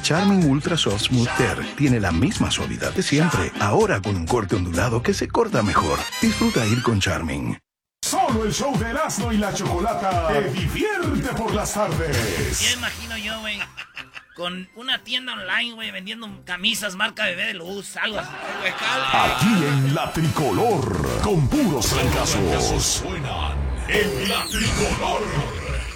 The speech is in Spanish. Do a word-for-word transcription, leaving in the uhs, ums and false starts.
Charmin Ultra Soft Smooth Tear tiene la misma suavidad de siempre, ahora con un corte ondulado que se corta mejor. Disfruta ir con Charmin. Solo el show de Erasmo y la Chocolata te divierte por las tardes. Ya imagino yo, güey, con una tienda online, güey, vendiendo camisas marca Bebé de Luz, algo así. Aquí en La Tricolor, con puros fracasos. Suenan en La Tricolor.